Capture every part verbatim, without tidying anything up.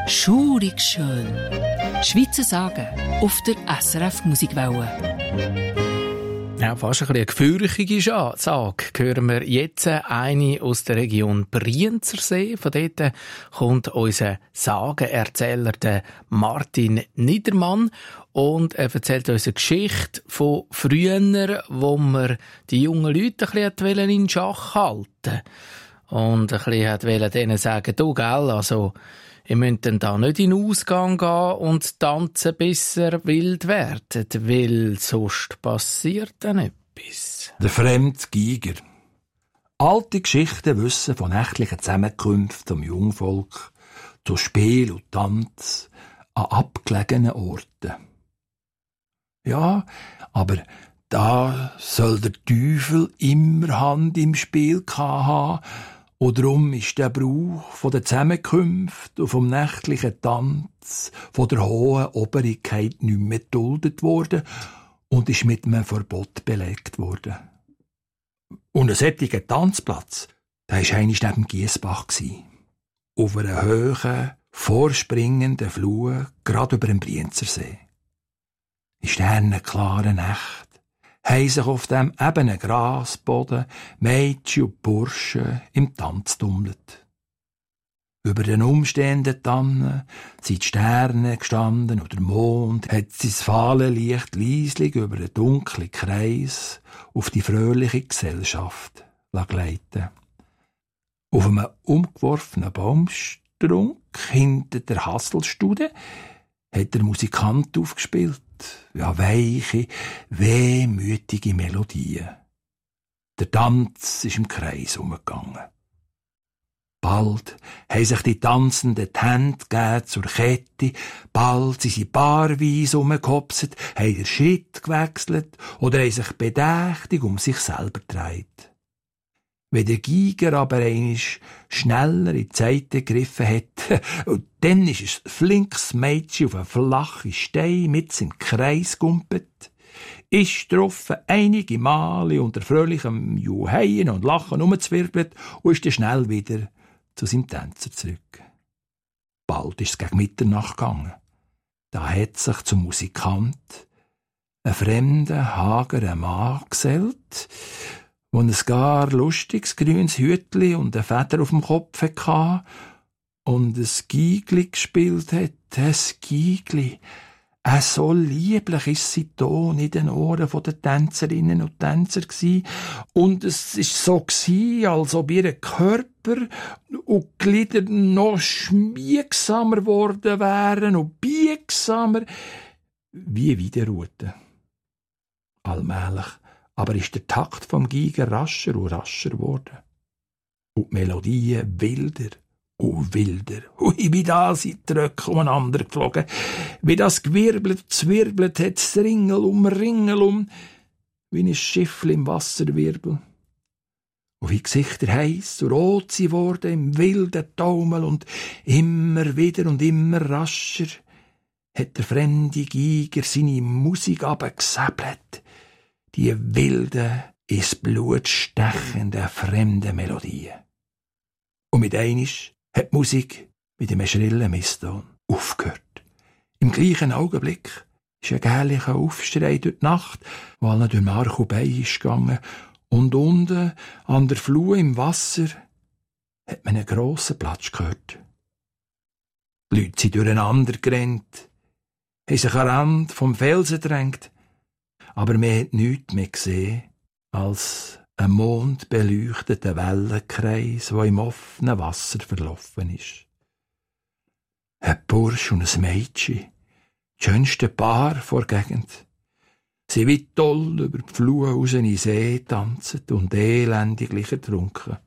Schurig schön. Schweizer Sagen auf der S R F Musikwelle. Ja, fast ein bisschen eine gefürchtige Sage. Hören wir jetzt eine aus der Region Brienzersee. Von dort kommt unser Sagenerzähler, der Martin Niedermann. Und er erzählt uns eine Geschichte von früher, wo man die jungen Leute ein bisschen in Schach halten und ein bisschen denen sagen, du, gell, also, ihr müsst dann da nicht in den Ausgang gehen und tanzen, bis ihr wild werdet, weil sonst passiert dann etwas. Der fremde Giger. Alte Geschichten wissen von nächtlichen Zusammenkünften am Jungvolk, zu Spiel und Tanz an abgelegenen Orten. Ja, aber da soll der Teufel immer Hand im Spiel haben, und darum ist der Brauch von der Zusammenkünfte und vom nächtlichen Tanz von der hohen Obrigkeit nicht mehr geduldet worden und ist mit einem Verbot belegt worden. Und ein solcher Tanzplatz, der war einmal neben Giesbach. Auf einer hohen, vorspringenden Flur, gerade über dem Brienzersee. In sternenklaren Nächten haben sich auf dem ebenen Grasboden Mädchen und Burschen im Tanz tummelt. Über den umstehenden Tannen sind die Sterne gestanden und der Mond hat sein fahles Licht leislich über den dunklen Kreis auf die fröhliche Gesellschaft gleiten. Auf einem umgeworfenen Baumstrunk hinter der Hasselstude hat der Musikant aufgespielt. Ja, weiche, wehmütige Melodien. Der Tanz ist im Kreis umgegangen. Bald haben sich die Tanzenden die Hände gegeben zur Kette, bald sind sie paarweise umgehopset, haben den Schritt gewechselt oder haben sich bedächtig um sich selber gedreht. Wenn der Giger aber einmal schneller in die Seite gegriffen hat, und dann ist es flinkes Mädchen auf einen flachen Stein mit im Kreis gumpet, ist drauf einige Male unter fröhlichem Juheien und Lachen umzwirbelt und ist dann schnell wieder zu seinem Tänzer zurück. Bald ist es gegen Mitternacht gegangen. Da hat sich zum Musikant ein fremder, hagerer Mann gesellt, wo ein gar lustiges grünes Hütli und eine Feder auf dem Kopf hatte und ein Giegli gespielt hat. Ein Giegli. Äh, so lieblich ist sie Ton in den Ohren der Tänzerinnen und Tänzer gsi. Und es ist so gsi, als ob ihr Körper und die Glieder noch schmiegsamer geworden wären und biegsamer wie Widerruten. Allmählich aber ist der Takt vom Giger rascher und rascher geworden. Und die Melodien wilder und wilder. Hui, wie da sind die Röcke umeinander geflogen. Wie das gewirbelt, zwirbelt hat, das Ringel um Ringel um, wie ein Schiffl im Wasserwirbel. Und wie Gesichter heiss und rot sie worden im wilden Taumel und immer wieder und immer rascher hat der fremde Giger seine Musik abgesäbelt. Die wilden, ins Blut stechenden, fremden Melodien. Und mit einisch hat die Musik mit einem schrillen Misston aufgehört. Im gleichen Augenblick ist ein gährlicher Aufschrei durch die Nacht, wo allen durch Mark und Bein ist gegangen, und unten an der Flur im Wasser hat man einen grossen Platsch gehört. Die Leute sind durcheinander gerannt, haben sich an den Rand vom Felsen gedrängt, aber man hat nichts mehr gesehen als ein mondbeleuchteter Wellenkreis, der im offenen Wasser verlaufen ist. Ein Bursch und ein Mädchen, das schönste Paar vor der Gegend. Sie wie toll über die Flur raus in den See tanzen und elendiglich ertrunken.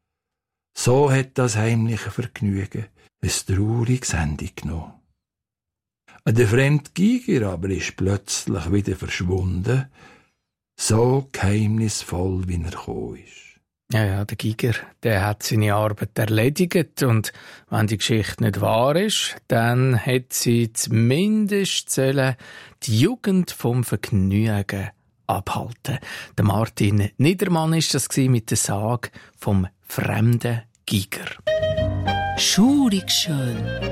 So hat das heimliche Vergnügen ein trauriges Ende genommen. Der fremde Giger aber ist plötzlich wieder verschwunden, so geheimnisvoll, wie er gekommen ist. Ja, ja, der Giger, der hat seine Arbeit erledigt und wenn die Geschichte nicht wahr ist, dann hat sie zumindest sollen die Jugend vom Vergnügen abhalten. Der Martin Niedermann ist das mit der Sage vom fremden Giger. Schurig schön.